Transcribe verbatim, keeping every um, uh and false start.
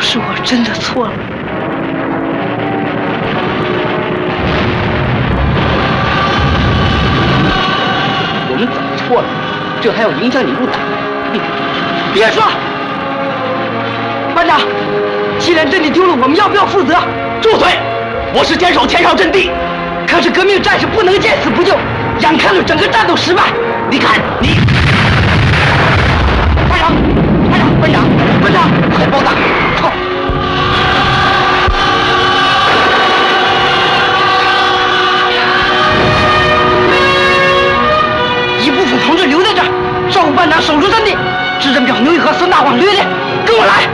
是我真的错了。 我们怎么错了？这还要影响你入党？你别说，班长，既然阵地丢了，我们要不要负责？ 住嘴！我是坚守前哨阵地， 可是革命战士不能见死不救，眼看着整个战斗失败。 你看你， 班长，班长，班长，班长， 快包打！ 好。一部分同志留在这儿，照顾班长守住阵地。支阵表牛一和孙大旺略列，跟我来。